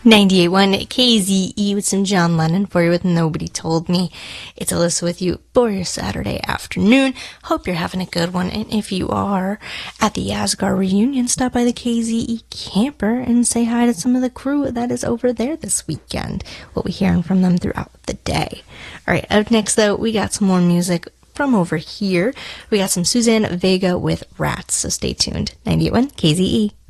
98.1 KZE with some John Lennon for you with Nobody Told Me. It's Alyssa with you for your Saturday afternoon. Hope you're having a good one. And if you are at the Asgard reunion, stop by the KZE camper and say hi to some of the crew that is over there this weekend. We'll be hearing from them throughout the day. All right, up next, though, we got some more music from over here. We got some Suzanne Vega with Rats, so stay tuned. 98.1 KZE.